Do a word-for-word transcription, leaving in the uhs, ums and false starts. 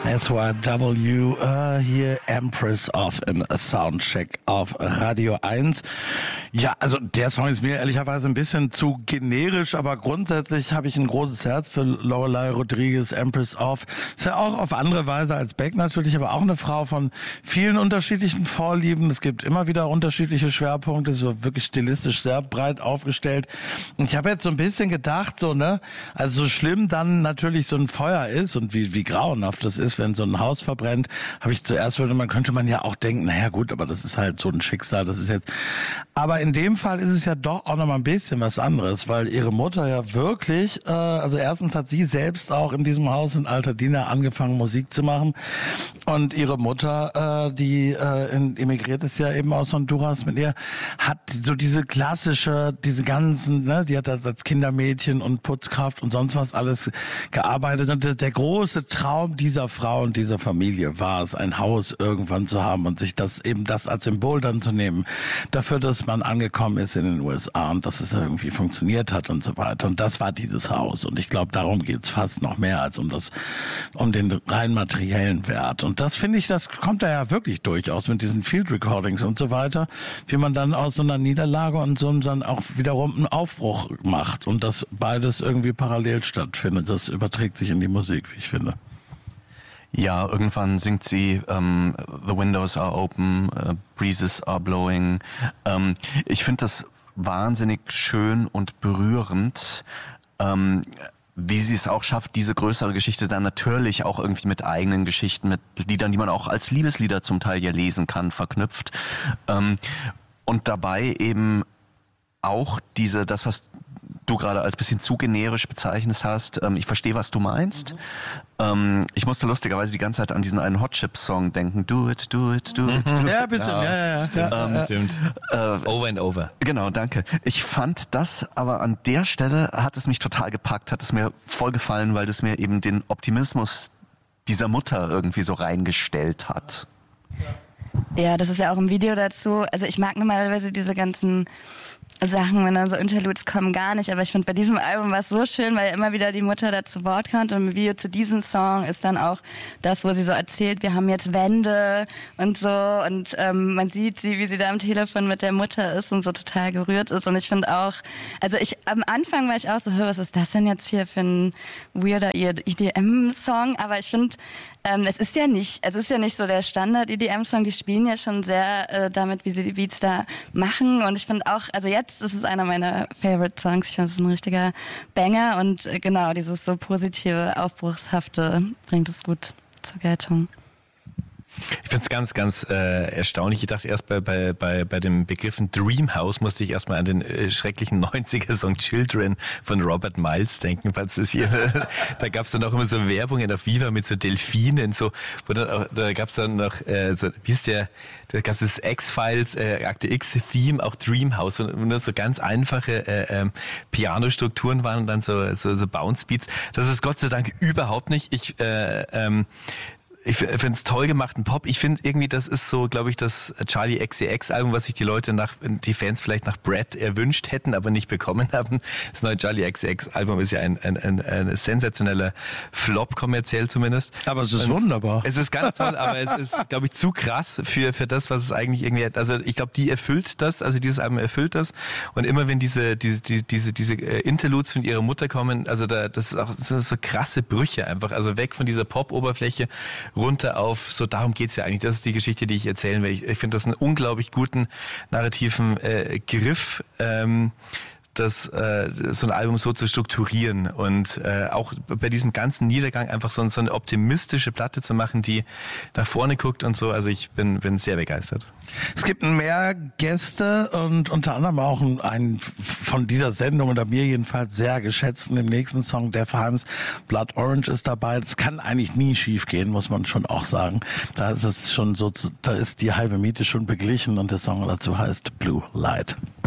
S Y W, äh, hier Empress of im Soundcheck auf Radio eins. Ja, also der Song ist mir ehrlicherweise ein bisschen zu generisch, aber grundsätzlich habe ich ein großes Herz für Lorelei Rodriguez, Empress of. Ist ja auch auf andere Weise als Beck natürlich, aber auch eine Frau von vielen unterschiedlichen Vorlieben. Es gibt immer wieder unterschiedliche Schwerpunkte, so wirklich stilistisch sehr breit aufgestellt. Und ich habe jetzt so ein bisschen gedacht, so, ne, also so schlimm dann natürlich so ein Feuer ist und wie, wie grauenhaft das ist, wenn so ein Haus verbrennt, habe ich zuerst, würde man, könnte man ja auch denken, naja gut, aber das ist halt so ein Schicksal, das ist jetzt, aber in dem Fall ist es ja doch auch noch mal ein bisschen was anderes, weil ihre Mutter ja wirklich, äh, also erstens hat sie selbst auch in diesem Haus in Altadena angefangen, Musik zu machen und ihre Mutter, äh, die äh, in, emigriert ist ja eben aus Honduras mit ihr, hat so diese klassische, diese ganzen, ne, die hat als Kindermädchen und Putzkraft und sonst was alles gearbeitet und der große Traum dieser Frau und dieser Familie war es, ein Haus irgendwann zu haben und sich das eben das als Symbol dann zu nehmen, dafür, dass man angekommen ist in den U S A und dass es irgendwie funktioniert hat und so weiter. Und das war dieses Haus. Und ich glaube, darum geht es fast noch mehr als um das, um den rein materiellen Wert. Und das finde ich, das kommt da ja wirklich durchaus mit diesen Field Recordings und so weiter, wie man dann aus so einer Niederlage und so dann auch wiederum einen Aufbruch macht und dass beides irgendwie parallel stattfindet. Das überträgt sich in die Musik, wie ich finde. Ja, irgendwann singt sie ähm, The windows are open, uh, breezes are blowing. Ähm, ich finde das wahnsinnig schön und berührend, ähm, wie sie es auch schafft, diese größere Geschichte dann natürlich auch irgendwie mit eigenen Geschichten, mit Liedern, die man auch als Liebeslieder zum Teil ja lesen kann, verknüpft. Ähm, und dabei eben auch diese, das, was du gerade als bisschen zu generisch bezeichnet hast. Ähm, ich verstehe, was du meinst. Mhm. Ähm, ich musste lustigerweise die ganze Zeit an diesen einen Hot Chips Song denken. Do it, do it, do it. Do it. Ja, ein bisschen. Ja, ja, ja. Stimmt. Ähm, Stimmt. Äh, over and over. Genau, danke. Ich fand das aber an der Stelle hat es mich total gepackt, hat es mir voll gefallen, weil das mir eben den Optimismus dieser Mutter irgendwie so reingestellt hat. Ja, das ist ja auch im Video dazu. Also ich mag normalerweise diese ganzen Sachen, wenn dann so Interludes kommen, gar nicht. Aber ich finde, bei diesem Album war es so schön, weil immer wieder die Mutter da zu Wort kommt. Und im Video zu diesem Song ist dann auch das, wo sie so erzählt, wir haben jetzt Wände und so. Und ähm, man sieht sie, wie sie da am Telefon mit der Mutter ist und so total gerührt ist. Und ich finde auch, also ich am Anfang war ich auch so, was ist das denn jetzt hier für ein weirder E D M-Song? Aber ich finde, ähm, es ist ja nicht, es ist ja nicht so der Standard-E D M-Song. Die spielen ja schon sehr äh, damit, wie sie die Beats da machen. Und ich finde auch, also jetzt das ist einer meiner Favorite Songs. Ich finde, es ist ein richtiger Banger und äh, genau, dieses so positive, aufbruchshafte bringt es gut zur Geltung. Ich finde es ganz, ganz äh, erstaunlich. Ich dachte erst bei, bei, bei, bei dem Begriffen Dreamhouse musste ich erstmal an den äh, schrecklichen neunziger-Song Children von Robert Miles denken. Falls es hier, da gab es dann auch immer so Werbungen auf Viva mit so Delfinen, so, wo dann auch, da gab es dann noch, äh, so, wie ist der, da gab es das X-Files, äh, Akte X-Theme, auch Dreamhouse und nur so ganz einfache äh, ähm, Pianostrukturen waren und dann so, so, so Bounce-Beats. Das ist Gott sei Dank überhaupt nicht. Ich, äh, ähm, Ich finde es toll gemachten Pop. Ich finde irgendwie, das ist so, glaube ich, das Charli X C X-Album, was sich die Leute nach, die Fans vielleicht nach Brad erwünscht hätten, aber nicht bekommen haben. Das neue Charli X C X-Album ist ja ein, ein, ein, ein sensationeller Flop, kommerziell zumindest. Aber es ist Und wunderbar. Es ist ganz toll, aber es ist, glaube ich, zu krass für, für das, was es eigentlich irgendwie hat. Also ich glaube, die erfüllt das, also dieses Album erfüllt das. Und immer wenn diese, diese, diese, diese, diese Interludes von ihrer Mutter kommen, also da, das ist auch, das sind so krasse Brüche einfach. Also weg von dieser Pop-Oberfläche runter auf, so darum geht's ja eigentlich. Das ist die Geschichte, die ich erzählen will. Ich, ich finde das einen unglaublich guten narrativen äh, Griff, ähm, das, äh, so ein Album so zu strukturieren und äh, auch bei diesem ganzen Niedergang einfach so, so eine optimistische Platte zu machen, die nach vorne guckt und so. Also ich bin, bin sehr begeistert. Es gibt mehr Gäste und unter anderem auch einen von dieser Sendung oder mir jedenfalls sehr geschätzten im nächsten Song, Def Hymes Blood Orange ist dabei. Das kann eigentlich nie schief gehen, muss man schon auch sagen. Da ist es schon so, da ist die halbe Miete schon beglichen und der Song dazu heißt Blue Light.